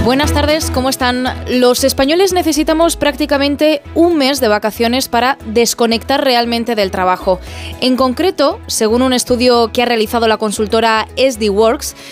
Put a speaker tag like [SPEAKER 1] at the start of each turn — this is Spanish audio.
[SPEAKER 1] Buenas tardes, ¿cómo están? Los españoles necesitamos prácticamente un mes de vacaciones para desconectar realmente del trabajo. En concreto, según un estudio que ha realizado la consultora SD Works,